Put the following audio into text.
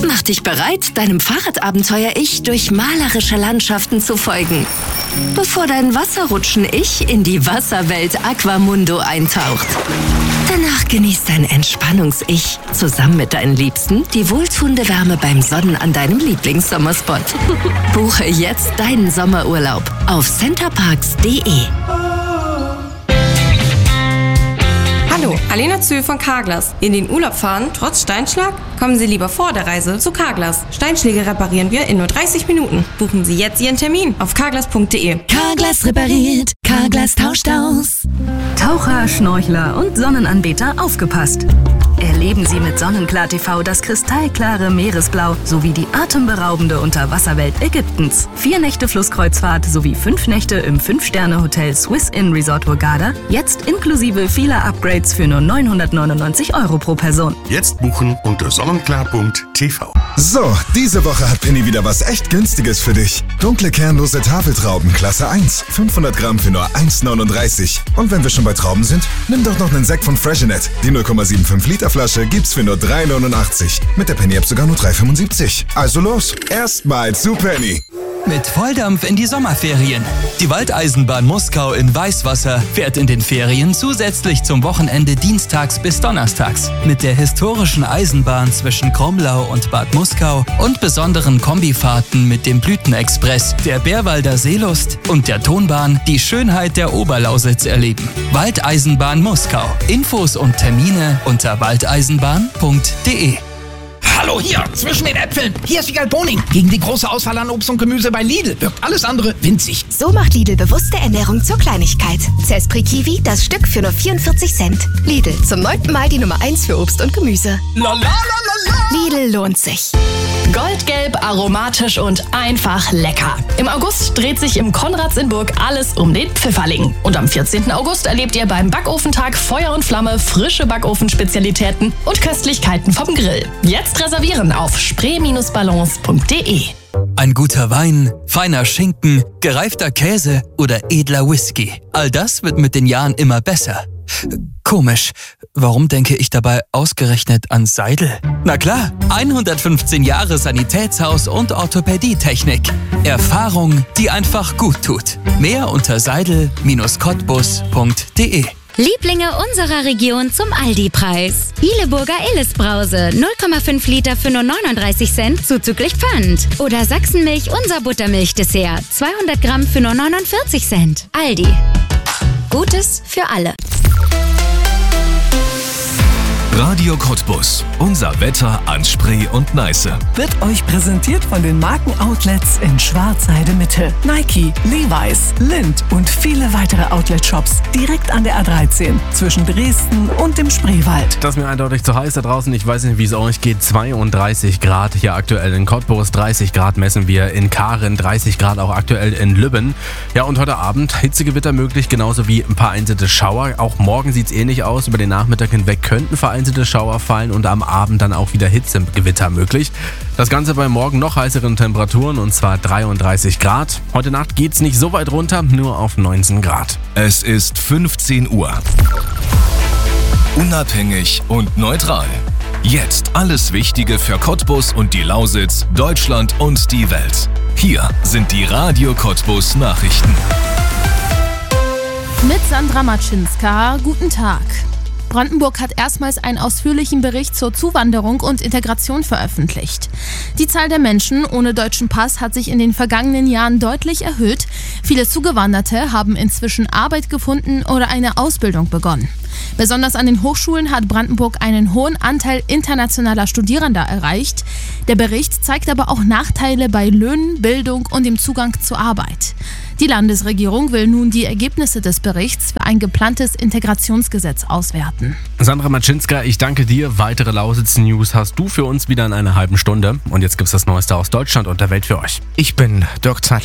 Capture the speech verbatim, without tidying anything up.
Mach dich bereit, deinem Fahrradabenteuer-Ich durch malerische Landschaften zu folgen, bevor dein Wasserrutschen-Ich in die Wasserwelt Aquamundo eintaucht. Danach genießt dein Entspannungs-Ich zusammen mit deinen Liebsten die wohltuende Wärme beim Sonnen an deinem Lieblingssommerspot. Buche jetzt deinen Sommerurlaub auf centerparks punkt de. Hallo, Alena Zühl von Carglass. In den Urlaub fahren, trotz Steinschlag? Kommen Sie lieber vor der Reise zu Carglass. Steinschläge reparieren wir in nur dreißig Minuten. Buchen Sie jetzt Ihren Termin auf carglass punkt de. Carglass repariert, Carglass tauscht aus. Taucher, Schnorchler und Sonnenanbeter aufgepasst! Erleben Sie mit Sonnenklar T V das kristallklare Meeresblau sowie die atemberaubende Unterwasserwelt Ägyptens. Vier Nächte Flusskreuzfahrt sowie fünf Nächte im Fünf-Sterne-Hotel Swiss Inn Resort Hurghada. Jetzt inklusive vieler Upgrades für nur neunhundertneunundneunzig Euro pro Person. Jetzt buchen unter sonnenklar punkt t v. So, diese Woche hat Penny wieder was echt Günstiges für dich. Dunkle kernlose Tafeltrauben Klasse eins. fünfhundert Gramm für nur eins neununddreißig. Und wenn wir schon bei Trauben sind, nimm doch noch einen Sekt von Freshenet. Die null Komma fünfundsiebzig Liter Flasche gibt's für nur drei neunundachtzig. Mit der Penny App sogar nur drei fünfundsiebzig. Also los, erstmal zu Penny. Mit Volldampf in die Sommerferien. Die Waldeisenbahn Muskau in Weißwasser fährt in den Ferien zusätzlich zum Wochenende dienstags bis donnerstags. Mit der historischen Eisenbahn zwischen Kromlau und Bad Muskau und besonderen Kombifahrten mit dem Blütenexpress, der Bärwalder Seelust und der Tonbahn die Schönheit der Oberlausitz erleben. Waldeisenbahn Muskau. Infos und Termine unter waldeisenbahn punkt de. Hallo, hier, zwischen den Äpfeln. Hier ist Wiegald Boning. Gegen die große Auswahl an Obst und Gemüse bei Lidl wirkt alles andere winzig. So macht Lidl bewusste Ernährung zur Kleinigkeit. Zespri Kiwi, das Stück für nur vierundvierzig Cent. Lidl, zum neunten Mal die Nummer eins für Obst und Gemüse. La, la, la, la, la. Lidl lohnt sich. Goldgelb, aromatisch und einfach lecker. Im August dreht sich im Konrads in Burg alles um den Pfifferling. Und am vierzehnten August erlebt ihr beim Backofentag Feuer und Flamme, frische Backofenspezialitäten und Köstlichkeiten vom Grill. Jetzt reservieren auf spree Bindestrich balance punkt de. Ein guter Wein, feiner Schinken, gereifter Käse oder edler Whisky. All das wird mit den Jahren immer besser. Komisch, warum denke ich dabei ausgerechnet an Seidel? Na klar, hundertfünfzehn Jahre Sanitätshaus und Orthopädietechnik. Erfahrung, die einfach gut tut. Mehr unter seidel Bindestrich cottbus punkt de. Lieblinge unserer Region zum Aldi-Preis. Bieleburger Illes-Brause, null Komma fünf Liter für nur neununddreißig Cent, zuzüglich Pfand. Oder Sachsenmilch, unser Buttermilch-Dessert, zweihundert Gramm für nur neunundvierzig Cent. Aldi. Gutes für alle. Radio Cottbus. Unser Wetter an Spree und Neiße. Wird euch präsentiert von den Markenoutlets in Schwarzheide Mitte. Nike, Levi's, Lindt und viele weitere Outlet-Shops direkt an der A dreizehn zwischen Dresden und dem Spreewald. Das ist mir eindeutig zu heiß da draußen. Ich weiß nicht, wie es euch geht. zweiunddreißig Grad hier aktuell in Cottbus. dreißig Grad messen wir in Karen. dreißig Grad auch aktuell in Lübben. Ja, und heute Abend Hitzegewitter möglich, genauso wie ein paar einzelne Schauer. Auch morgen sieht es ähnlich aus. Über den Nachmittag hinweg könnten vereinzelte Schauer fallen und am Abend dann auch wieder Hitzegewitter möglich. Das Ganze bei morgen noch heißeren Temperaturen und zwar dreiunddreißig Grad. Heute Nacht geht's nicht so weit runter, nur auf neunzehn Grad. Es ist fünfzehn Uhr. Unabhängig und neutral. Jetzt alles Wichtige für Cottbus und die Lausitz, Deutschland und die Welt. Hier sind die Radio Cottbus Nachrichten. Mit Sandra Matschinska, guten Tag. Brandenburg hat erstmals einen ausführlichen Bericht zur Zuwanderung und Integration veröffentlicht. Die Zahl der Menschen ohne deutschen Pass hat sich in den vergangenen Jahren deutlich erhöht. Viele Zugewanderte haben inzwischen Arbeit gefunden oder eine Ausbildung begonnen. Besonders an den Hochschulen hat Brandenburg einen hohen Anteil internationaler Studierender erreicht. Der Bericht zeigt aber auch Nachteile bei Löhnen, Bildung und dem Zugang zur Arbeit. Die Landesregierung will nun die Ergebnisse des Berichts für ein geplantes Integrationsgesetz auswerten. Sandra Matschinska, ich danke dir. Weitere Lausitz-News hast du für uns wieder in einer halben Stunde. Und jetzt gibt's das Neueste aus Deutschland und der Welt für euch. Ich bin Dirk Zeitler.